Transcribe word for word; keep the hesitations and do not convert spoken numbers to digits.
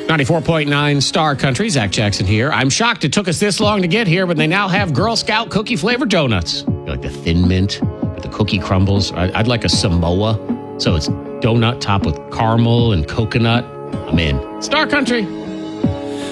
ninety-four point nine Star Country, Zach Jackson here. I'm shocked it took us this long to get here, but they now have Girl Scout cookie flavored donuts. You like the Thin Mint with the cookie crumbles? I'd like a Samoa. So it's donut topped with caramel and coconut. I'm in. Star Country.